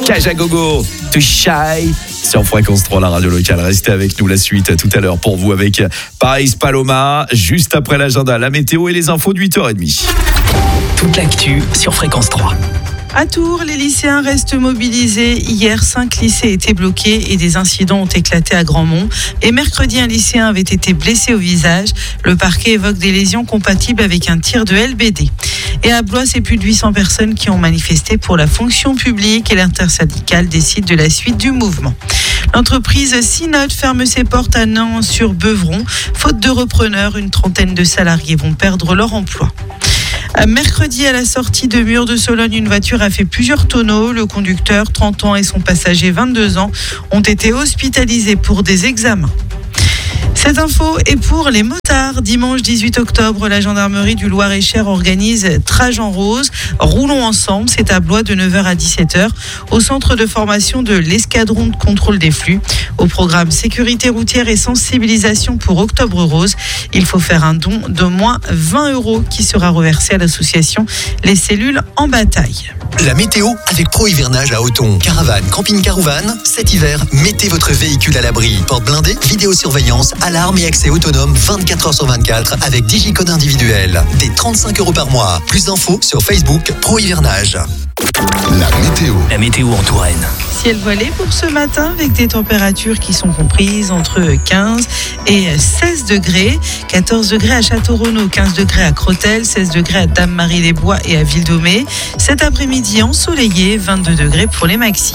Kajagogo, To Shy sur Fréquence 3, la radio locale. Restez avec nous, la suite tout à l'heure pour vous avec Paris Paloma, juste après l'agenda, la météo et les infos de 8h30. Toute l'actu sur Fréquence 3. À Tours, les lycéens restent mobilisés. Hier, 5 lycées étaient bloqués et des incidents ont éclaté à Grandmont. Et mercredi, un lycéen avait été blessé au visage. Le parquet évoque des lésions compatibles avec un tir de LBD. Et à Blois, c'est plus de 800 personnes qui ont manifesté pour la fonction publique et l'intersyndicale décide de la suite du mouvement. L'entreprise Synode ferme ses portes à Nant-sur-Beuvron. Faute de repreneurs, une trentaine de salariés vont perdre leur emploi. Mercredi, à la sortie de Mur de Sologne, une voiture a fait plusieurs tonneaux. Le conducteur, 30 ans, et son passager, 22 ans, ont été hospitalisés pour des examens. Cette info est pour les motards. Dimanche 18 octobre, la gendarmerie du Loir-et-Cher organise Trajan Rose. Roulons ensemble, c'est à Blois de 9h à 17h au centre de formation de l'escadron de contrôle des flux. Au programme sécurité routière et sensibilisation pour Octobre Rose, il faut faire un don d'au moins 20 € qui sera reversé à l'association Les Cellules en Bataille. La météo avec Pro Hivernage à Othon. Caravane, camping-car ou van, cet hiver, mettez votre véhicule à l'abri. Porte blindée, vidéosurveillance, alarme et accès autonome 24h/24 avec digicode individuel. Des 35 € par mois. Plus d'infos sur Facebook Pro Hivernage. La météo en Touraine. Ciel voilé pour ce matin avec des températures qui sont comprises entre 15 et 16 degrés. 14 degrés à Château-Renaud, 15 degrés à Crotel, 16 degrés à Dame-Marie-les-Bois et à Ville-d'Aumé. Cet après-midi ensoleillé, 22 degrés pour les maxis.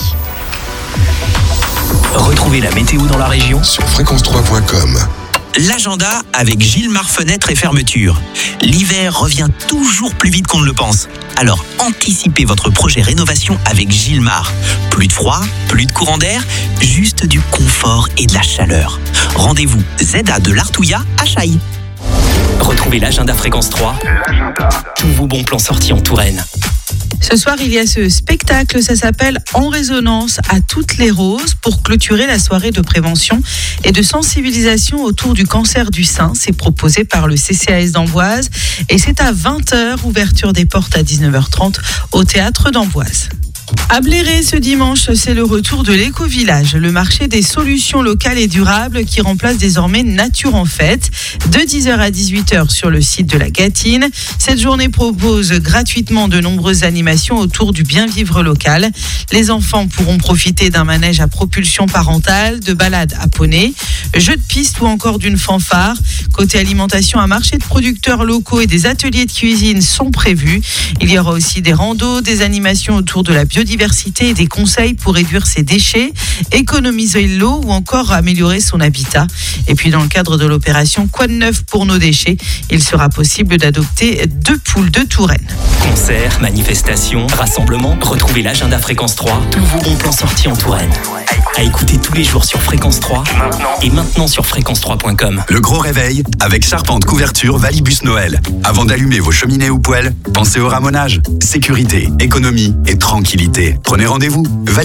Retrouvez la météo dans la région sur fréquence3.com. L'agenda avec Gilmar Fenêtre et Fermeture. L'hiver revient toujours plus vite qu'on ne le pense. Alors anticipez votre projet rénovation avec Gilmar. Plus de froid, plus de courant d'air, juste du confort et de la chaleur. Rendez-vous ZA de l'Artouillat à Chailly. Retrouvez l'agenda Fréquence 3. Tous vos bons plans sortis en Touraine. Ce soir, il y a ce spectacle, ça s'appelle En résonance à toutes les roses pour clôturer la soirée de prévention et de sensibilisation autour du cancer du sein. C'est proposé par le CCAS d'Amboise et c'est à 20h, ouverture des portes à 19h30 au théâtre d'Amboise. À Bléré, ce dimanche, c'est le retour de l'éco-village, le marché des solutions locales et durables qui remplace désormais Nature en Fête, de 10h à 18h sur le site de la Gâtine. Cette journée propose gratuitement de nombreuses animations autour du bien-vivre local. Les enfants pourront profiter d'un manège à propulsion parentale, de balades à poney, jeux de piste ou encore d'une fanfare. Côté alimentation, un marché de producteurs locaux et des ateliers de cuisine sont prévus. Il y aura aussi des randos, des animations autour de la biodiversité et des conseils pour réduire ses déchets, économiser l'eau ou encore améliorer son habitat. Et puis dans le cadre de l'opération Quoi de neuf pour nos déchets, il sera possible d'adopter 2 poules de Touraine. Concerts, manifestations, rassemblements, retrouvez l'agenda Fréquence 3. Tous vos bons plans sortis en Touraine. À écouter tous les jours sur Fréquence 3 et maintenant sur fréquence3.com. Le gros réveil avec Charpente Couverture Valibus Noël. Avant d'allumer vos cheminées ou poêles, pensez au ramonage. Sécurité, économie et tranquillité. Prenez rendez-vous.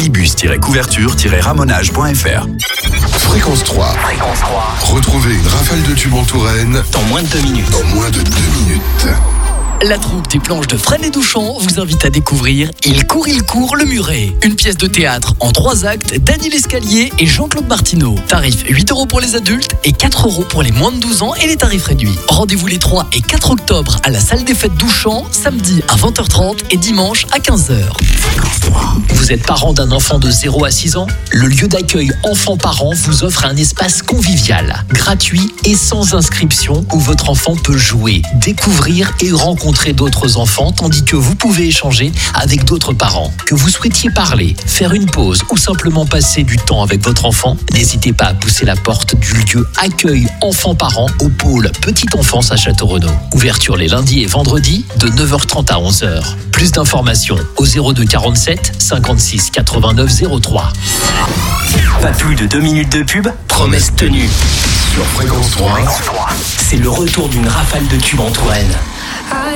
Valibus-couverture-ramonage.fr. Fréquence 3. Retrouvez une rafale de tubes en Touraine Dans moins de 2 minutes. dans moins de 2 minutes. La troupe des planches de Fresnes et Douchamp vous invite à découvrir Il court, le Muret. Une pièce de théâtre en 3 actes d'Annie Lescalier et Jean-Claude Martineau. Tarif 8 € pour les adultes et 4 € pour les moins de 12 ans et les tarifs réduits. Rendez-vous les 3 et 4 octobre à la salle des fêtes Douchamp, samedi à 20h30 et dimanche à 15h. Vous êtes parent d'un enfant de 0 à 6 ans? Le lieu d'accueil enfants-parents vous offre un espace convivial, gratuit et sans inscription où votre enfant peut jouer, découvrir et rencontrer d'autres enfants tandis que vous pouvez échanger avec d'autres parents. Que vous souhaitiez parler, faire une pause ou simplement passer du temps avec votre enfant, n'hésitez pas à pousser la porte du lieu accueil enfants-parents au pôle Petite Enfance à Château-Renaud. Ouverture les lundis et vendredis de 9h30 à 11h. Plus d'informations au 02 47 56 89 03. Pas plus de 2 minutes de pub, promesse tenue. Sur Fréquence 3. C'est le retour d'une rafale de tubes en Touraine.